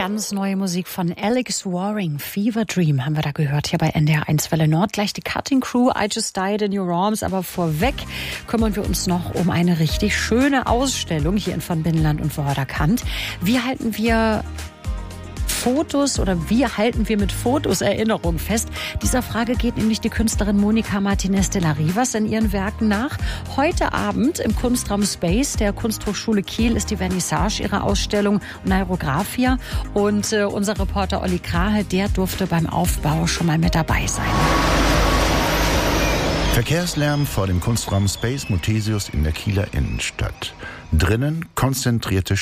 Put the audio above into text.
Ganz neue Musik von Alex Waring. Fever Dream haben wir da gehört, hier bei NDR 1 Welle Nord. Gleich die Cutting Crew, I Just Died in Your Arms. Aber vorweg kümmern wir uns noch um eine richtig schöne Ausstellung hier in von Binnenland und Vorderkant. Wie halten wir mit Fotos Erinnerungen fest? Dieser Frage geht nämlich die Künstlerin Monica Martinez de la Rivas in ihren Werken nach. Heute Abend im Kunstraum Space der Kunsthochschule Kiel ist die Vernissage ihrer Ausstellung Neurographia. Und unser Reporter Olli Krahe, der durfte beim Aufbau schon mal mit dabei sein. Verkehrslärm vor dem Kunstraum Space Muthesius in der Kieler Innenstadt. Drinnen konzentrierte